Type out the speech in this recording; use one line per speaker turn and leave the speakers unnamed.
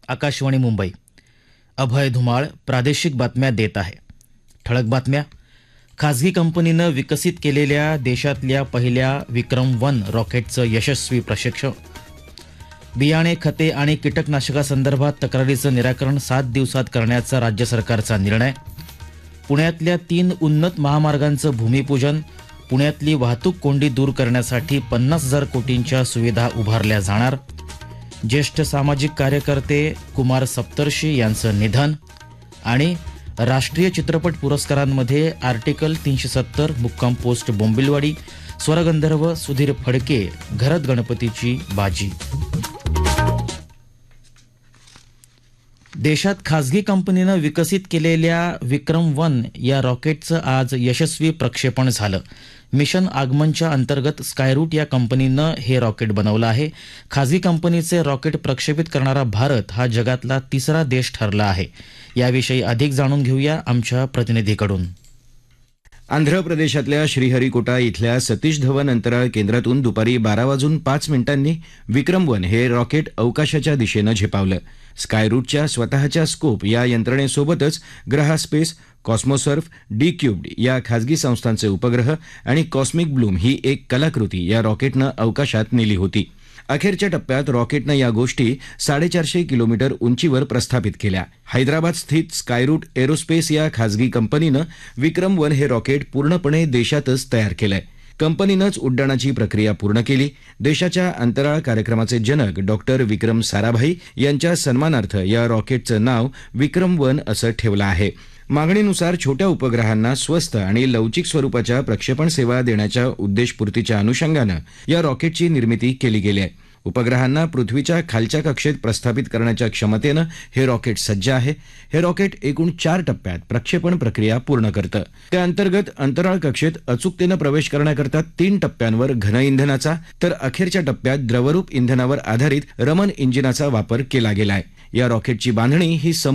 आकाशवाणी मुंबई. अभय धुमाळ प्रादेशिक बातम्या देत आहे. ठळक बातम्या. खासगी कंपनीनं विकसित केलेल्या देशातल्या पहिल्या विक्रम-1 रॉकेटचं यशस्वी प्रक्षेपण. बियाणे, खते आणि कीटकनाशकासंदर्भात तक्रारीचं निराकरण 7 दिवसात करण्याचा राज्य सरकारचा निर्णय. पुण्यातल्या 3 उन्नत महामार्गांचं भूमिपूजन. पुण्यातली वाहतूक कोंडी दूर करण्यासाठी 50,000 कोटींच्या सुविधा उभारल्या जाणार. ज्येष्ठ सामाजिक कार्यकर्ते कुमार सप्तर्षी यांचं निधन. आणि राष्ट्रीय चित्रपट पुरस्कारांमध्ये आर्टिकल 370 मुक्काम पोस्ट बोंबिलवाडी, स्वरगंधर्व सुधीर फडके, घरत गणपतीची बाजी. देशात खासगी कंपनीनं विकसित केलेल्या विक्रम-1 या रॉकेटचं आज यशस्वी प्रक्षेपण झालं. मिशन आगमनच्या अंतर्गत स्कायरूट या कंपनीनं हे रॉकेट बनवलं आहे. खासगी कंपनीचे रॉकेट प्रक्षेपित करणारा भारत हा जगातला 3रा देश ठरला आहे. याविषयी अधिक जाणून घेऊया आमच्या प्रतिनिधीकडून.
आंध्र प्रदेशातल्या श्रीहरिकोटा इथल्या सतीश धवन अंतराळ केंद्रातून दुपारी 12:05 विक्रम-1 हे रॉकेट अवकाशाच्या दिशेनं झेपावलं. स्कायरूटच्या स्वतःच्या स्कोप या यंत्रणेसोबतच ग्रहा स्पेस, कॉस्मोसर्फ, डी-क्यूब्ड या खासगी संस्थांचे उपग्रह आणि कॉस्मिक ब्लूम ही एक कलाकृती या रॉकेटनं अवकाशात नेली होती. अखेरच्या टप्प्यात रॉकेटनं या गोष्टी 450 किलोमीटर उंचीवर प्रस्थापित केल्या. हैदराबाद स्थित स्कायरूट एरोस्पेस या खासगी कंपनीनं विक्रम-1 हे रॉकेट पूर्णपणे देशातच तयार केलंय. कंपनीनंच उड्डाणाची प्रक्रिया पूर्ण केली. देशाच्या अंतराळ कार्यक्रमाचे जनक डॉक्टर विक्रम साराभाई यांच्या सन्मानार्थ या रॉकेटचं नाव विक्रम-1 असं ठेवलं आहे. मागणीनुसार छोट्या उपग्रहांना स्वस्त आणि लवचिक स्वरूपाच्या प्रक्षेपण सेवा देण्याच्या उद्देशपूर्तीच्या अनुषंगानं या रॉकेटची निर्मिती केली गेली आहे. उपग्रहांना पृथ्वीच्या खालच्या कक्षेत प्रस्थापित करण्याच्या क्षमतेनं हे रॉकेट सज्ज आहे. हे रॉकेट एकूण 4 टप्प्यात प्रक्षेपण प्रक्रिया पूर्ण करतं. त्या अंतर्गत अंतराळ कक्षेत अचूकतेनं प्रवेश करण्याकरता 3 टप्प्यांवर घन इंधनाचा तर अखेरच्या टप्प्यात द्रवरूप इंधनावर आधारित रमण इंजिनाचा वापर केला गेलाय. या रॉकेटची बांधणी ही